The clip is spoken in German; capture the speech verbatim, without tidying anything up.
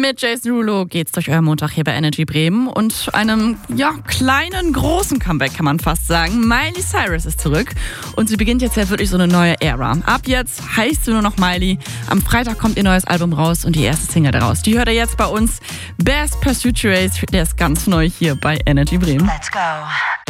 Mit Jason Derulo geht's durch euren Montag hier bei Energy Bremen und einem, ja, kleinen, großen Comeback kann man fast sagen. Miley Cyrus ist zurück und sie beginnt jetzt ja wirklich so eine neue Ära. Ab jetzt heißt sie nur noch Miley. Am Freitag kommt ihr neues Album raus und die erste Single daraus. Die hört ihr jetzt bei uns. Best Pursuit Race, der ist ganz neu hier bei Energy Bremen. Let's go.